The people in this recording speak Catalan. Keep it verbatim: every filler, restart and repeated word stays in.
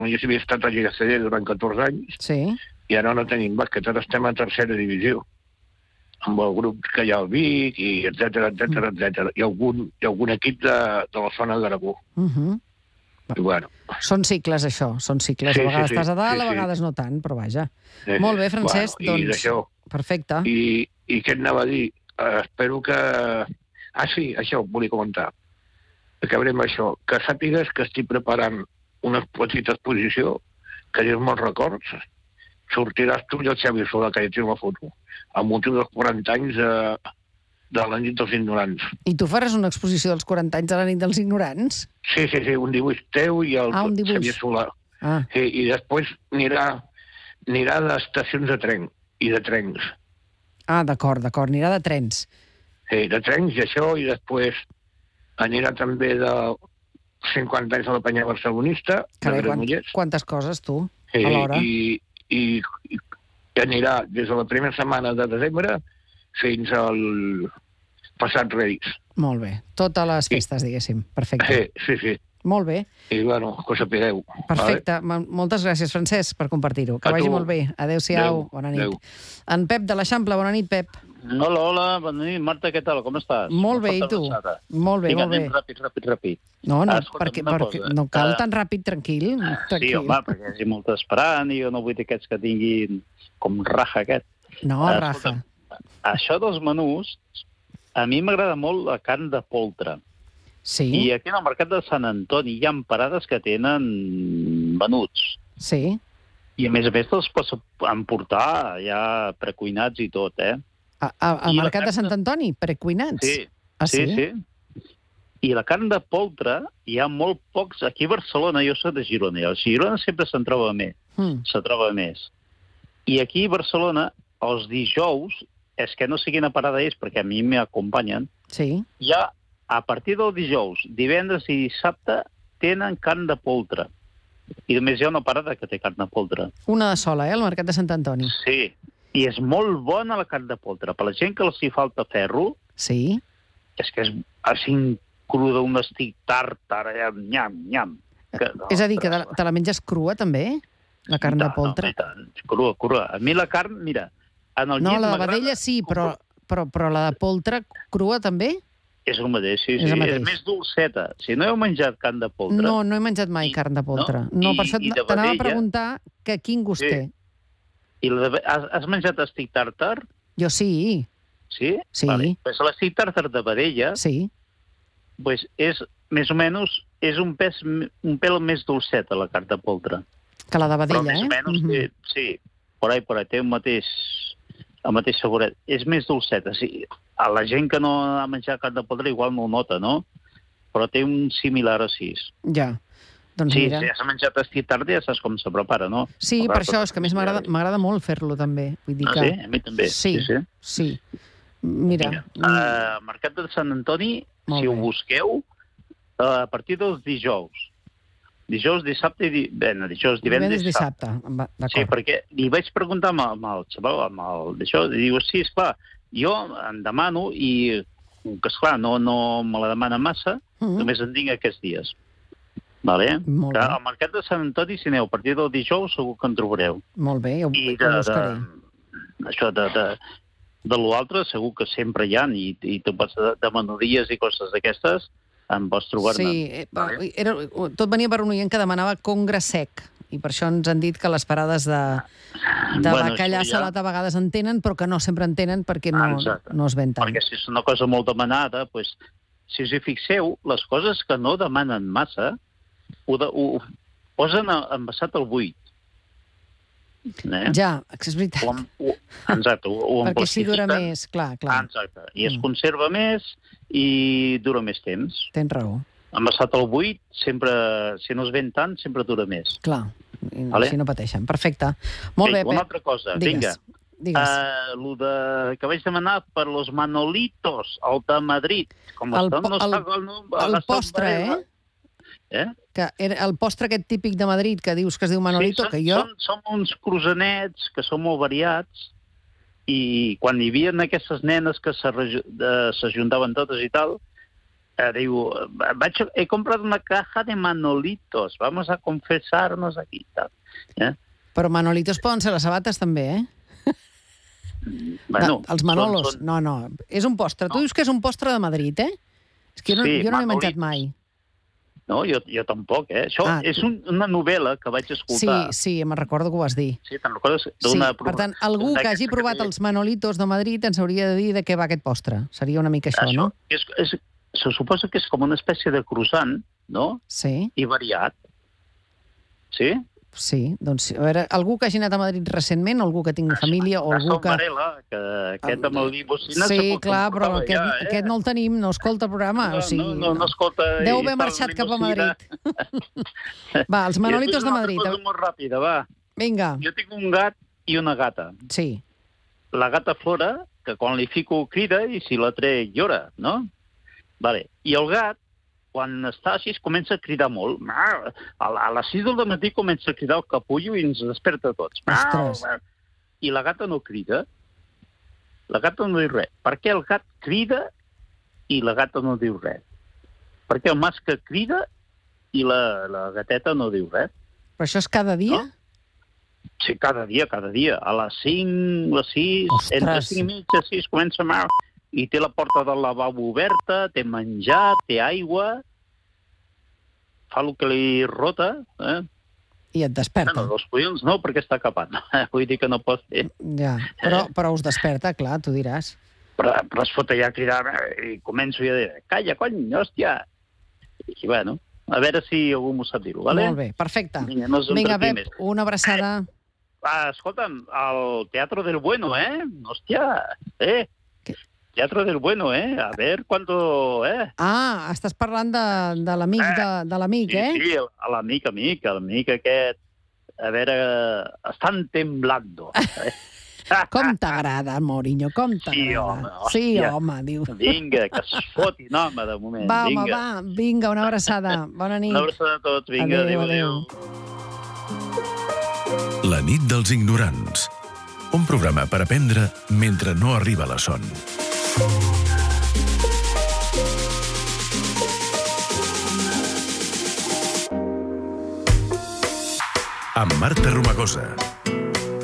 jo havia estat a Lliga C D durant catorze anys, Sí. i ara no tenim bàsquet, ara estem a tercera divisió, amb el grup que hi ha al Vic, i etcètera, etcètera, Mm. etcètera. Hi ha algun, hi ha algun equip de, de la zona d'Aragó. Uh -huh. I bueno. Són cicles, això, són cicles. Sí, a vegades sí, sí, estàs a dalt, sí, a sí. vegades no tant, però vaja. Sí, Molt sí. bé, Francesc, Bueno, i doncs... d'això. Perfecte. I, I què et anava a dir? Uh, espero que... Ah, sí, això, volia comentar. Acabarem amb això. Que sàpigues que estic preparant una petita exposició que dius molts records. Sortiràs tu i el Xavi Sola, que ja tinc una foto, amb motiu dels quaranta anys de, de la nit dels ignorants. I tu faràs una exposició dels quaranta anys a la nit dels ignorants? Sí, sí, sí, un dibuix teu i el Ah, un dibuix. Xavier Solà. Ah. Sí, i després anirà, anirà d'estacions de tren i de trens. Ah, d'acord, d'acord, anirà de trens. Sí, de trens i això, i després anirà també de cinquanta anys de la penya barcelonista, Carai, de quant, Granollers. quantes coses, tu, Sí, alhora. i, i, i anirà des de la primera setmana de desembre fins al passat Reis. Molt bé. Totes les festes, diguéssim. Perfecte. Sí, sí, sí. Molt bé. I, bueno, que ho sapigueu. Perfecte. Vale? Moltes gràcies, Francesc, per compartir-ho. Que A vagi tu. molt bé. Adéu-siau. Adéu. Bona nit. Adéu. En Pep de l'Eixample. Bona nit, Pep. Hola, hola, bona nit. Marta, què tal? Com estàs? Molt bé, Una i tu? forta abraçada. Molt bé, Vinga, molt bé. anem ràpid, ràpid, ràpid. No, no, Escolta'm, perquè, una perquè cosa. no cal Eh, tan ràpid, tranquil. tranquil. Sí, home, perquè hi ha molta esperant i jo no vull dir aquests que tinguin com raja aquest. No, Eh, Rafa. escolta'm, Això dels menús, a mi m'agrada molt la carn de poltre. Sí, I aquí en el mercat de Sant Antoni hi ha parades que tenen menuts. sí. I a més a més te'ls pots emportar ja precuinats i tot, eh? A, a, al I la Mercat de carn Sant de- Antoni, precuinats? Sí, Ah, sí, sí? sí. I la carn de poltre hi ha molt pocs... Aquí a Barcelona, jo soc de Girona, i a Girona sempre se'n troba més. Mm. Se troba més. I aquí a Barcelona, els dijous, és que no sé quina parada és, perquè a mi m'acompanyen, Sí. hi ha, a partir del dijous, divendres i dissabte, tenen carn de poltre. I només hi ha una parada que té carn de poltre. Una de sola, eh, al Mercat de Sant Antoni. Sí. I és molt bona la carn de poltre. Per la gent que els hi falta ferro, Sí. és que és així cruda, un estic tàrtar, allà, nyam, nyam. Que, no, És a dir, que te, te la menges crua, també? La carn de poltre? No, i tant, crua, crua. A mi la carn, mira, en el No, llit la de m'agrada- vedella sí, però, però, però la de poltre crua també? És el mateix, sí, És sí. el mateix. És més dolceta. Si no heu menjat carn de poltre... No, no he menjat mai I- carn de poltre. no? No, I- per això i de t'anava a vedella- preguntar que quin gust Sí. té. I la de, has, has menjat estic tàrtar? Jo sí, Sí? Sí. Vale. Pues l'estic tàrtar de vedella sí. pues és, més o menys, és un, pes, un pèl més dolceta, la carn de poltre. Que la de Però vedella, més eh? o menys, Mhm. eh, sí, por ahí, por ahí, té el mateix, el mateix saboret. És més dolceta, sí. A la gent que no ha menjat carn de poltre igual no ho nota, no? Però té un similar així. Ja. Doncs Sí, mira. si has menjat estic tard ja saps com se prepara, no? Sí, per això, és que a més m'agrada m'agrada molt fer-lo, també. Vull dir Ah, que... sí? A mi també. Sí, Sí, sí. sí. Mira, Mira, uh, Mercat de Sant Antoni, Molt si ho bé. busqueu, uh, a partir dels dijous. Dijous, dissabte i... Di... Bé, no, dijous, divendres, divendres dissabte. Va, Sí, d'acord. perquè li vaig preguntar amb, amb el xaval, amb el d'això, i diu, sí, esclar, jo em demano i, com que esclar, no, no me la demana massa, Mhm. només en tinc aquests dies. Vale? Molt Que bé. al Mercat de Sant Antoni, si aneu a partir del dijous, segur que en trobareu. Molt bé, ho, I ho de, buscaré. de, això de, de, de l'altre segur que sempre hi ha, i, i tu pots de, de menudilles i coses d'aquestes, en pots trobar-ne. Sí, eh, Vale? era, tot venia per un oient que demanava congre sec, i per això ens han dit que les parades de, de Bueno, bacallà això ja- salat a vegades en tenen, però que no sempre en tenen perquè no, Exacte. no es ven tant. Perquè si és una cosa molt demanada, doncs, si us hi fixeu, les coses que no demanen massa, ho, de, ho posen a- envasat al buit. Eh? Ja, és veritat. Ho, em- ho, exacte, ho, ho Perquè així dura emplastifiquen. més, clar, Ah, clar, exacte. I es Mm. conserva més i dura més temps. tens raó, Envasat al buit, sempre, si no es ven tant, sempre dura més. clar, i Vale. així no pateixen. Perfecte. Molt bé, Vinga, una Pep, altra cosa, digues, vinga. digues. Uh, lo de, que vaig demanar per los Manolitos, el de Madrid. Com El estan, po- no el- està, no, el està postre, bé, eh? Eh? Que era el postre aquest típic de Madrid que dius que es diu Manolito, sí, són, que jo... Són, són uns croissants que són molt variats i quan hi havia aquestes nenes que se reju- de- s'ajuntaven totes i tal, Eh, diu, vaig, he comprat una caja de manolitos, vamos a confesarnos aquí. Tal. Eh? Però manolitos poden ser les sabates també, eh? Bueno, de, els manolos. són, són... No, no, és un postre. No. Tu dius que és un postre de Madrid, eh? És que jo no, Sí, jo no l'he menjat manolitos. mai. No, jo, jo tampoc, eh? Això Ah, és un, una novel·la que vaig Sí, escoltar. sí, me'n recordo que ho vas dir. Sí, te'n recordes? Sí, D'una per tant, algú que hagi provat els manolitos de Madrid ens hauria de dir de què va aquest postre. Seria una mica això, Això no? és, és, se suposa que és com una espècie de croissant, no? Sí, I variat. Sí? sí. Doncs, a veure, algú que hagi anat a Madrid recentment, algú que tingui família o algú que... Varela, que aquest amb el Bocina... Sí, clar, però aquest, ja, eh? aquest no el tenim, no escolta el programa. No, o sigui, no, no, no escolta... Deu i haver fa marxat cap a limusina. Madrid. Va, els manolitos I de després Madrid. una cosa molt ràpida, va. Vinga, Jo tinc un gat i una gata. sí. La gata Flora, que quan li fico crida i si la trec llora, no? Vale. I el gat, quan està així, comença a cridar molt. A les sis del matí comença a cridar el capullo i ens desperta a tots. Ostres. I la gata no crida. La gata no diu res. Per què el gat crida i la gata no diu res? Perquè el mascle crida i la, la gateta no diu res. Però això és cada dia? No? Sí, cada dia, cada dia. A les cinc, les sis, Ostres. entre cinc i mitja, sis, comença a... I té la porta del lavabo oberta, té menjar, té aigua, fa el que li rota, eh? I et desperta. Bueno, dos collons no, perquè està capant. Vull dir que no pot fer. Ja, però, però us desperta, clar, tu diràs. Però, però es fot allà a cridar i començo ja a dir, calla, cony, hòstia. I bueno, a veure si algú m'ho sap dir-ho, vale? Molt bé, perfecte. Vinga, no us Vinga, entretinc Pep, més. una abraçada. Ah, escolta'm, el Teatro del Bueno, eh? Hòstia, eh? Què? Teatro del Bueno, eh? A ver cuándo, eh? Ah, estàs parlant de, de l'amic, de, de l'amic, Sí, eh? sí, a l'amic, amic, a l'amic aquest. A veure, estan temblando. Com t'agrada, Mourinho, com Sí, t'agrada. home, Sí, hòstia. home, diu. Vinga, que es fotin, home, de moment. Va, home, vinga. va, vinga, una abraçada. Bona nit. Una abraçada a tots, vinga, Adéu, adéu, adéu. La nit dels ignorants. Un programa per aprendre mentre no arriba la son. Amb Marta Romagosa.